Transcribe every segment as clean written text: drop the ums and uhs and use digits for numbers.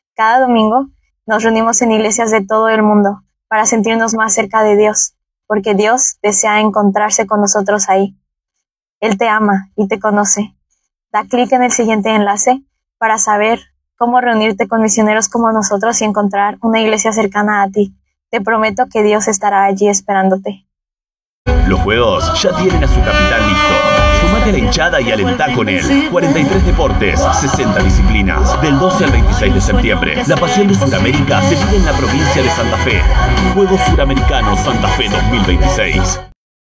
Cada domingo nos reunimos en iglesias de todo el mundo para sentirnos más cerca de Dios, porque Dios desea encontrarse con nosotros ahí. Él te ama y te conoce. Da clic en el siguiente enlace para saber cómo reunirte con misioneros como nosotros y encontrar una iglesia cercana a ti. Te prometo que Dios estará allí esperándote. Los juegos ya tienen a su capitán listo. Sumate a la hinchada y alentá con él. 43 deportes, 60 disciplinas. Del 12 al 26 de septiembre, la pasión de Sudamérica se vive en la provincia de Santa Fe. Juegos Suramericanos Santa Fe 2026.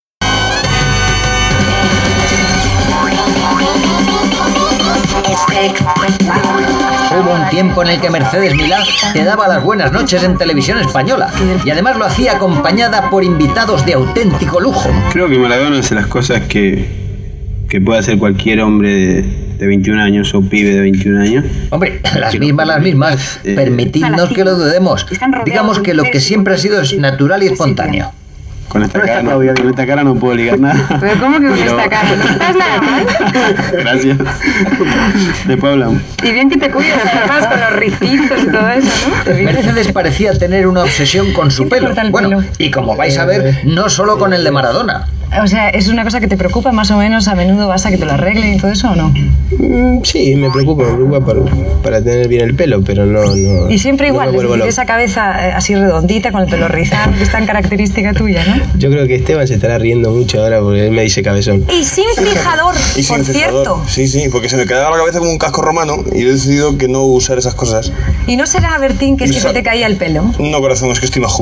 Hubo un tiempo en el que Mercedes Milá te daba las buenas noches en televisión española y además lo hacía acompañada por invitados de auténtico lujo. Creo que Maradona hace las cosas que puede hacer cualquier hombre de 21 años o pibe de 21 años. Hombre, las mismas, permitidnos que lo dudemos. Digamos que lo que siempre ha sido es natural y espontáneo. Con esta cara no puedo ligar nada. ¿Pero cómo que con esta cara? ¿No estás nada mal? Gracias. Después hablamos. Y bien que te cuidas, además, con los ricitos y todo eso, ¿no? Mercedes parecía tener una obsesión con su pelo. Bueno, y como vais a ver, no solo con el de Maradona. O sea, ¿es una cosa que te preocupa más o menos? ¿A menudo vas a que te lo arreglen y todo eso o no? Sí, me preocupa para tener bien el pelo, pero no. Y siempre igual, no es decir, esa cabeza así redondita, con el pelo rizado, que es tan característica tuya, ¿no? Yo creo que Esteban se estará riendo mucho ahora porque él me dice cabezón. Y sin fijador, por cierto. Sí, porque se me quedaba la cabeza como un casco romano y he decidido que no usar esas cosas. ¿Y no será, Bertín, que es que se te caía el pelo? No, corazón, es que estoy más